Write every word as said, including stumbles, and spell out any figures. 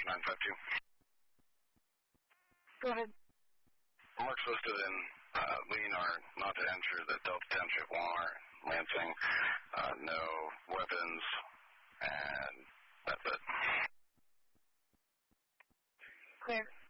nine five two. Go ahead. Marks listed in uh, Lean are not to enter the Delta Township Walmart, Lansing, uh, no weapons, and that's it. Clear.